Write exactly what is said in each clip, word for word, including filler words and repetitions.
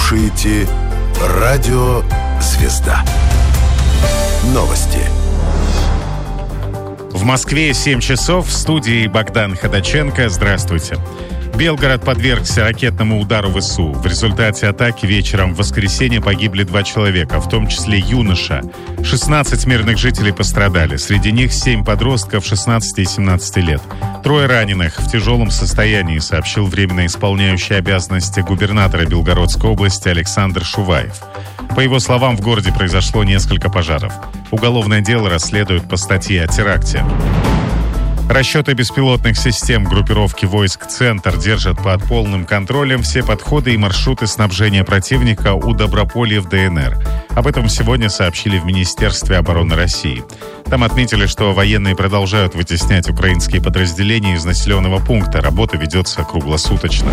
слушаете Радио Звезда. Новости. В Москве семь часов, в студии Богдан Ходаченко. Здравствуйте. Белгород подвергся ракетному удару ВСУ. В результате атаки вечером в воскресенье погибли два человека, в том числе юноша. шестнадцать мирных жителей пострадали. Среди них семь подростков шестнадцати и семнадцати лет. Трое раненых в тяжелом состоянии, сообщил временно исполняющий обязанности губернатора Белгородской области Александр Шуваев. По его словам, в городе произошло несколько пожаров. Уголовное дело расследуют по статье о теракте. Расчеты беспилотных систем группировки войск «Центр» держат под полным контролем все подходы и маршруты снабжения противника у Доброполья в ДНР. Об этом сегодня сообщили в Министерстве обороны России. Там отметили, что военные продолжают вытеснять украинские подразделения из населенного пункта. Работа ведется круглосуточно.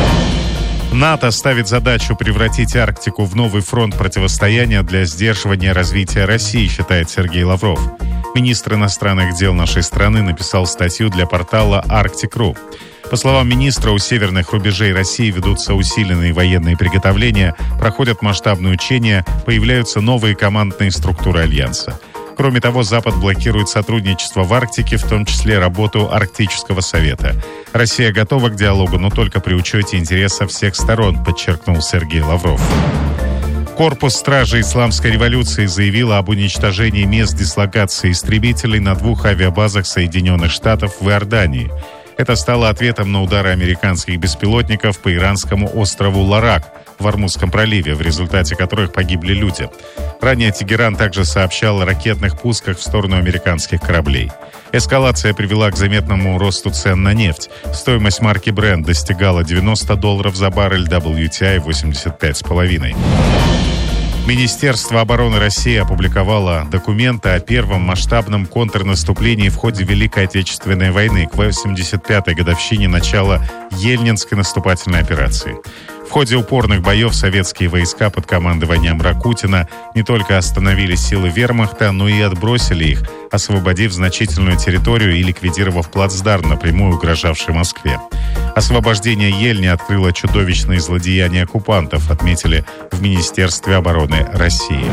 НАТО ставит задачу превратить Арктику в новый фронт противостояния для сдерживания развития России, считает Сергей Лавров. Министр иностранных дел нашей страны написал статью для портала Arctic точка ру. По словам министра, у северных рубежей России ведутся усиленные военные приготовления, проходят масштабные учения, появляются новые командные структуры Альянса. Кроме того, Запад блокирует сотрудничество в Арктике, в том числе работу Арктического совета. Россия готова к диалогу, но только при учете интересов всех сторон, подчеркнул Сергей Лавров. Корпус стражей Исламской революции заявил об уничтожении мест дислокации истребителей на двух авиабазах Соединенных Штатов в Иордании. Это стало ответом на удары американских беспилотников по иранскому острову Ларак в Ормузском проливе, в результате которых погибли люди. Ранее Тегеран также сообщал о ракетных пусках в сторону американских кораблей. Эскалация привела к заметному росту цен на нефть. Стоимость марки Brent достигала девяносто долларов за баррель, дабл ю ти ай восемьдесят пять с половиной. Министерство обороны России опубликовало документы о первом масштабном контрнаступлении в ходе Великой Отечественной войны к восемьдесят пятой годовщине начала Ельнинской наступательной операции. В ходе упорных боев советские войска под командованием Ракутина не только остановили силы вермахта, но и отбросили их, освободив значительную территорию и ликвидировав плацдарм, напрямую угрожавший Москве. Освобождение Ельни открыло чудовищные злодеяния оккупантов, отметили в Министерстве обороны России.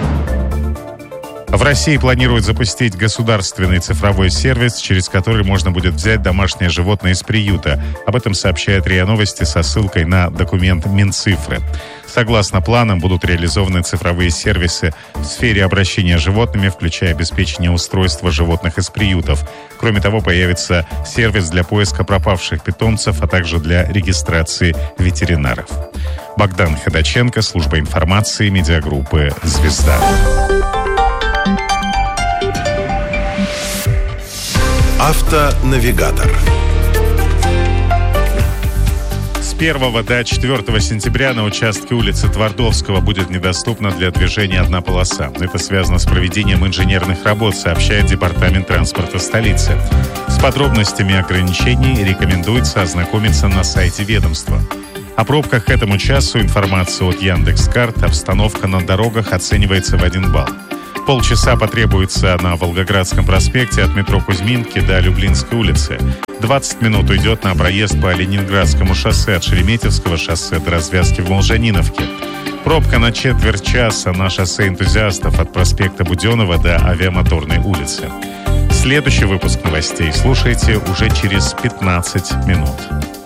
В России планируют запустить государственный цифровой сервис, через который можно будет взять домашнее животное из приюта. Об этом сообщает РИА Новости со ссылкой на документ Минцифры. Согласно планам, будут реализованы цифровые сервисы в сфере обращения с животными, включая обеспечение устройства животных из приютов. Кроме того, появится сервис для поиска пропавших питомцев, а также для регистрации ветеринаров. Богдан Ходаченко, служба информации, медиагруппы «Звезда». Автонавигатор. С первого до четвёртого сентября на участке улицы Твардовского будет недоступна для движения одна полоса. Это связано с проведением инженерных работ, сообщает Департамент транспорта столицы. С подробностями ограничений рекомендуется ознакомиться на сайте ведомства. О пробках к этому часу информация от Яндекс.Карт. Обстановка на дорогах оценивается в один балл. Полчаса потребуется на Волгоградском проспекте от метро Кузьминки до Люблинской улицы. двадцать минут уйдет на проезд по Ленинградскому шоссе от Шереметьевского шоссе до развязки в Молжаниновке. Пробка на четверть часа на шоссе энтузиастов от проспекта Буденова до Авиамоторной улицы. Следующий выпуск новостей слушайте уже через пятнадцать минут.